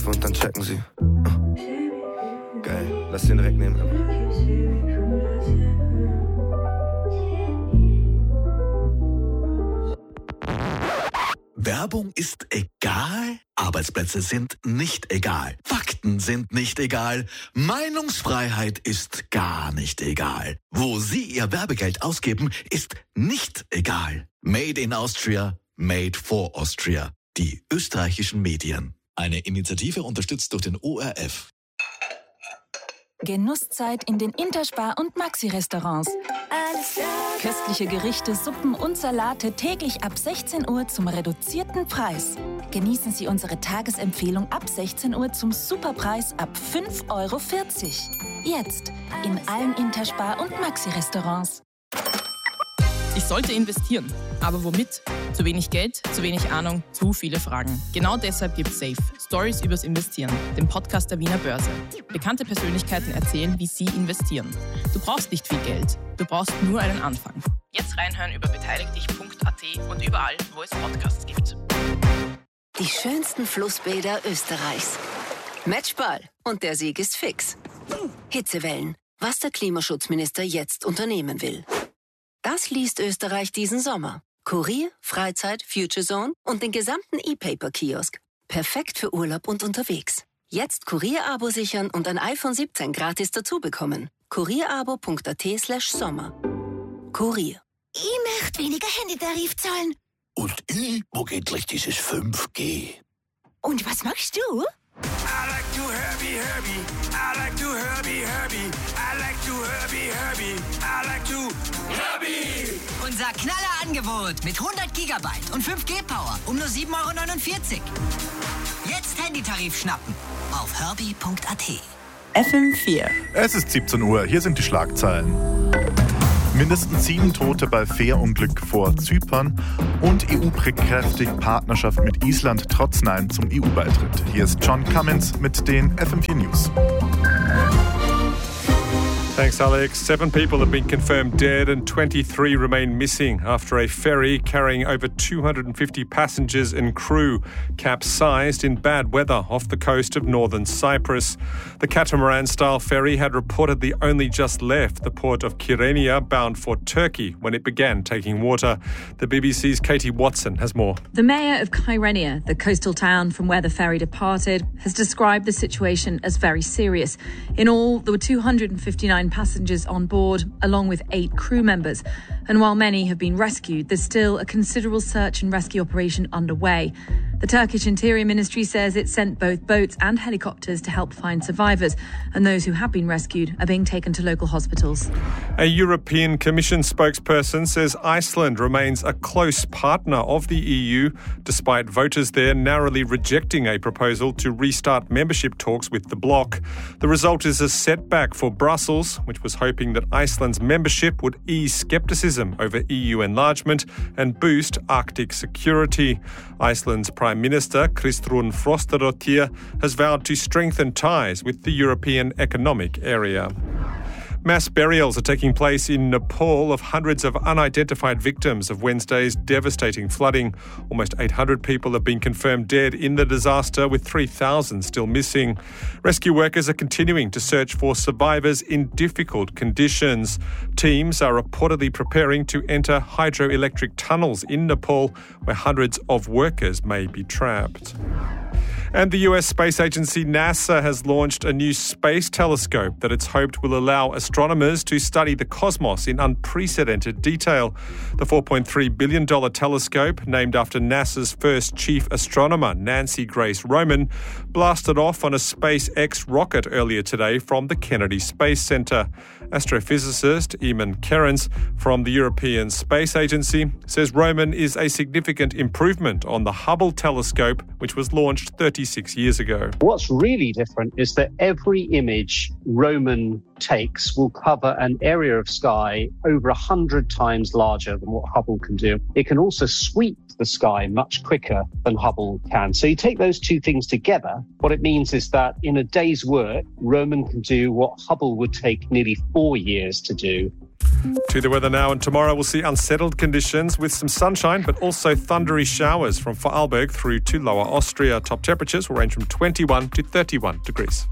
Waffe und dann checken sie. Geil, lass den direkt nehmen. Werbung ist egal, Arbeitsplätze sind nicht egal, Fakten sind nicht egal, Meinungsfreiheit ist gar nicht egal. Wo Sie Ihr Werbegeld ausgeben, ist nicht egal. Made in Austria, made for Austria. Die österreichischen Medien. Eine Initiative unterstützt durch den ORF. Genusszeit in den Interspar- und Maxi-Restaurants. Köstliche Gerichte, Suppen und Salate täglich ab 16 Uhr zum reduzierten Preis. Genießen Sie unsere Tagesempfehlung ab 16 Uhr zum Superpreis ab 5,40 €. Jetzt in allen Interspar- und Maxi-Restaurants. Ich sollte investieren. Aber womit? Zu wenig Geld, zu wenig Ahnung, zu viele Fragen. Genau deshalb gibt Safe Stories übers Investieren, den Podcast der Wiener Börse. Bekannte Persönlichkeiten erzählen, wie sie investieren. Du brauchst nicht viel Geld, du brauchst nur einen Anfang. Jetzt reinhören über beteiligdich.at und überall, wo es Podcasts gibt. Die schönsten Flussbäder Österreichs. Matchball. Und der Sieg ist fix. Hitzewellen. Was der Klimaschutzminister jetzt unternehmen will. Das liest Österreich diesen Sommer. Kurier, Freizeit, Future Zone und den gesamten E-Paper-Kiosk. Perfekt für Urlaub und unterwegs. Jetzt Kurier-Abo sichern und ein iPhone 17 gratis dazu bekommen. kurierabo.at/Sommer. Kurier. Ich möchte weniger Handytarif zahlen. Und ich mag endlich dieses 5G. Und was machst du? I like to Herbie. I like to Herbie. I like to Herbie. I like to Herbie. Unser Knallerangebot mit 100 Gigabyte und 5G-Power um nur 7,49 €. Jetzt Handytarif schnappen auf herbie.at. FM4. Es ist 17 Uhr, hier sind die Schlagzeilen. Mindestens 7 Tote bei Fährunglück vor Zypern und EU bekräftigt Partnerschaft mit Island trotz Nein zum EU-Beitritt. Hier ist John Cummins mit den FM4 News. Thanks, Alex. 7 people have been confirmed dead and 23 remain missing after a ferry carrying over 250 passengers and crew capsized in bad weather off the coast of northern Cyprus. The catamaran-style ferry had reportedly only just left the port of Kyrenia bound for Turkey when it began taking water. The BBC's Katie Watson has more. The mayor of Kyrenia, the coastal town from where the ferry departed, has described the situation as very serious. In all, there were 259 passengers on board, along with 8 crew members. And while many have been rescued, there's still a considerable search and rescue operation underway. The Turkish Interior Ministry says it sent both boats and helicopters to help find survivors, and those who have been rescued are being taken to local hospitals. A European Commission spokesperson says Iceland remains a close partner of the EU, despite voters there narrowly rejecting a proposal to restart membership talks with the bloc. The result is a setback for Brussels, which was hoping that Iceland's membership would ease scepticism over EU enlargement and boost Arctic security. Iceland's Prime Minister Kristrún Frostadóttir has vowed to strengthen ties with the European Economic Area. Mass burials are taking place in Nepal of hundreds of unidentified victims of Wednesday's devastating flooding. Almost 800 people have been confirmed dead in the disaster, with 3,000 still missing. Rescue workers are continuing to search for survivors in difficult conditions. Teams are reportedly preparing to enter hydroelectric tunnels in Nepal, where hundreds of workers may be trapped. And the US space agency NASA has launched a new space telescope that it's hoped will allow astronomers to study the cosmos in unprecedented detail. The $4.3 billion telescope, named after NASA's first chief astronomer, Nancy Grace Roman, blasted off on a SpaceX rocket earlier today from the Kennedy Space Center. Astrophysicist Eamon Kerens from the European Space Agency says Roman is a significant improvement on the Hubble telescope, which was launched 36 years ago. What's really different is that every image Roman takes will cover an area of sky over 100 times larger than what Hubble can do. It can also sweep the sky much quicker than Hubble can. So you take those two things together, what it means is that in a day's work, Roman can do what Hubble would take nearly 4 years to do. To the weather now, and tomorrow we'll see unsettled conditions with some sunshine, but also thundery showers from Vorarlberg through to Lower Austria. Top temperatures will range from 21 to 31 degrees.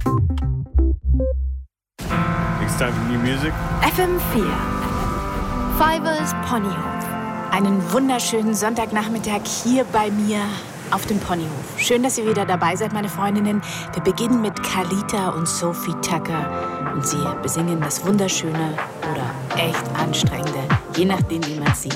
It's time for new music. FM4. Fivers Ponyhof. Einen wunderschönen Sonntagnachmittag hier bei mir auf dem Ponyhof. Schön, dass ihr wieder dabei seid, meine Freundinnen. Wir beginnen mit Carlita und Sophie Tucker. Und sie besingen das Wunderschöne oder echt Anstrengende, je nachdem, wie man sieht.